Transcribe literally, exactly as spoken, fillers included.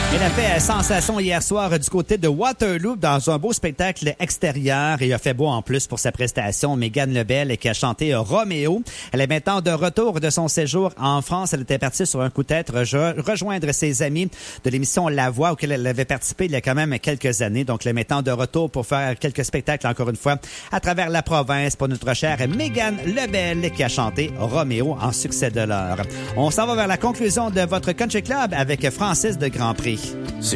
Elle a fait sensation hier soir du côté de Waterloo dans un beau spectacle extérieur et a fait beau en plus pour sa prestation. Mégane Lebel qui a chanté Roméo. Elle est maintenant de retour de son séjour en France. Elle était partie sur un coup de tête re- rejoindre ses amis de l'émission La Voix auquel elle avait participé il y a quand même quelques années. Donc, elle est maintenant de retour pour faire quelques spectacles encore une fois à travers la province pour notre chère Mégane Lebel qui a chanté Roméo en succès de l'heure. On s'en va vers la conclusion de votre Country Club avec Francis de Grandpré.